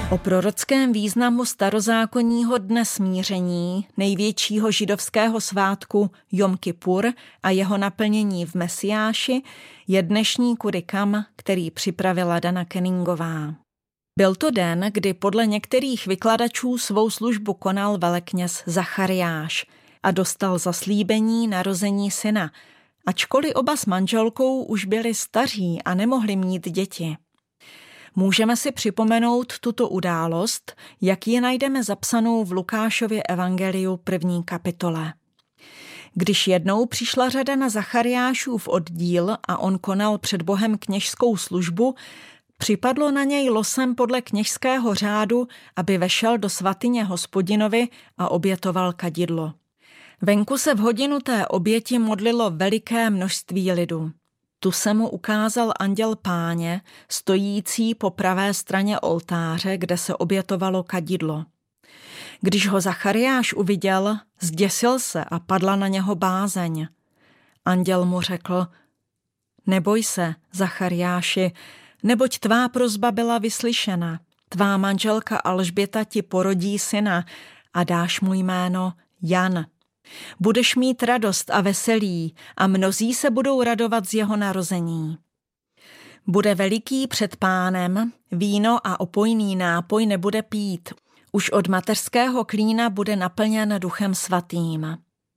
O prorockém významu starozákonního dne smíření, největšího židovského svátku Jom Kipur a jeho naplnění v Mesiáši je dnešní Kudy Kam, který připravila Dana Kenningová. Byl to den, kdy podle některých vykladačů svou službu konal velekněz Zachariáš a dostal zaslíbení narození syna, ačkoliv oba s manželkou už byli staří a nemohli mít děti. Můžeme si připomenout tuto událost, jak ji najdeme zapsanou v Lukášově evangeliu 1. kapitole. Když jednou přišla řada na Zachariášův oddíl a on konal před Bohem kněžskou službu, připadlo na něj losem podle kněžského řádu, aby vešel do svatyně Hospodinovi a obětoval kadidlo. Venku se v hodinu té oběti modlilo veliké množství lidu. Tu se mu ukázal anděl Páně, stojící po pravé straně oltáře, kde se obětovalo kadidlo. Když ho Zachariáš uviděl, zděsil se a padla na něho bázeň. Anděl mu řekl: Neboj se, Zachariáši, neboť tvá prosba byla vyslyšena. Tvá manželka Alžběta ti porodí syna a dáš mu jméno Jan. Budeš mít radost a veselí a mnozí se budou radovat z jeho narození. Bude veliký před Pánem, víno a opojný nápoj nebude pít. Už od mateřského klína bude naplněn Duchem svatým.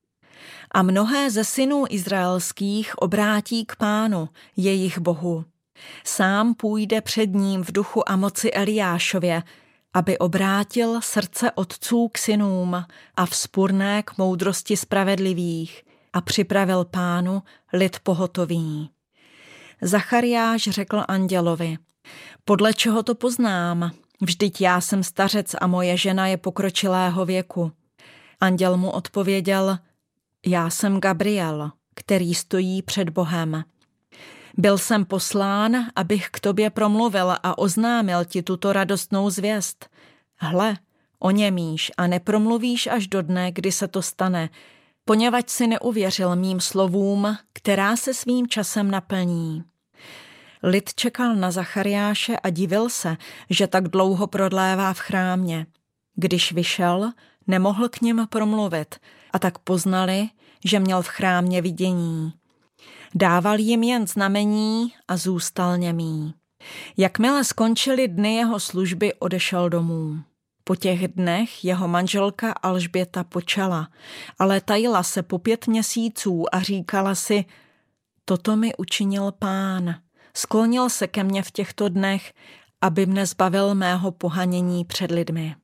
A mnohé ze synů izraelských obrátí k Pánu, jejich Bohu. Sám půjde před ním v duchu a moci Eliášově, aby obrátil srdce otců k synům a vzpurné k moudrosti spravedlivých a připravil Pánu lid pohotový. Zachariáš řekl andělovi: Podle čeho to poznám? Vždyť já jsem stařec a moje žena je pokročilého věku. Anděl mu odpověděl: Já jsem Gabriel, který stojí před Bohem. Byl jsem poslán, abych k tobě promluvil a oznámil ti tuto radostnou zvěst. Hle, oněmíš a nepromluvíš až do dne, kdy se to stane, poněvadž si neuvěřil mým slovům, která se svým časem naplní. Lid čekal na Zachariáše a divil se, že tak dlouho prodlévá v chrámě. Když vyšel, nemohl k nim promluvit a tak poznali, že měl v chrámě vidění. Dával jim jen znamení a zůstal němý. Jakmile skončily dny jeho služby, odešel domů. Po těch dnech jeho manželka Alžběta počala, ale tajila se po 5 měsíců a říkala si: Toto mi učinil Pán. Sklonil se ke mně v těchto dnech, aby mne zbavil mého pohanění před lidmi.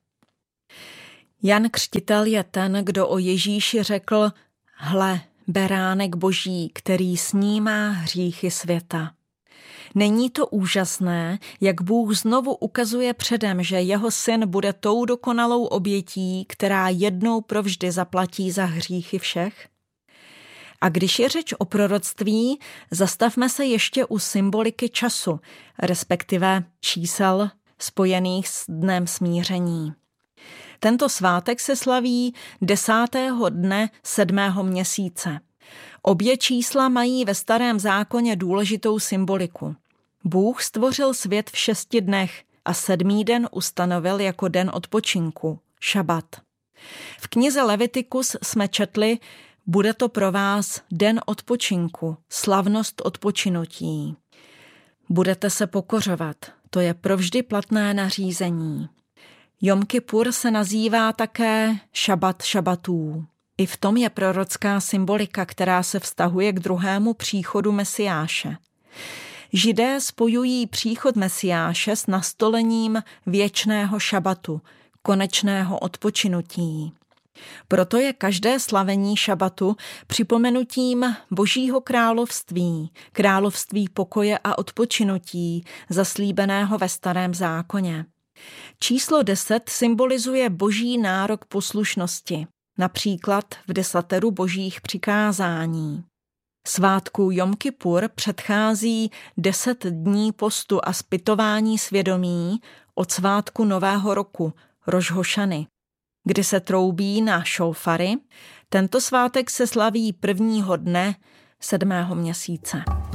Jan Křtitel je ten, kdo o Ježíši řekl: Hle, beránek Boží, který snímá hříchy světa. Není to úžasné, jak Bůh znovu ukazuje předem, že jeho syn bude tou dokonalou obětí, která jednou provždy zaplatí za hříchy všech? A když je řeč o proroctví, zastavme se ještě u symboliky času, respektive čísel spojených s dnem smíření. Tento svátek se slaví 10. dne 7. měsíce. Obě čísla mají ve Starém zákoně důležitou symboliku. Bůh stvořil svět v 6 dnech a 7. den ustanovil jako den odpočinku, šabat. V knize Levitikus jsme četli: Bude to pro vás den odpočinku, slavnost odpočinutí. Budete se pokořovat, to je provždy platné nařízení. Jom Kipur se nazývá také šabat šabatů. I v tom je prorocká symbolika, která se vztahuje k druhému příchodu Mesiáše. Židé spojují příchod Mesiáše s nastolením věčného šabatu, konečného odpočinutí. Proto je každé slavení šabatu připomenutím Božího království, království pokoje a odpočinutí, zaslíbeného ve Starém zákoně. Číslo 10 symbolizuje Boží nárok poslušnosti, například v 10 Božích přikázání. Svátku Jom Kipur předchází 10 dní postu a zpytování svědomí od svátku Nového roku, Roš Hošany, kdy se troubí na šofary. Tento svátek se slaví 1. dne 7. měsíce.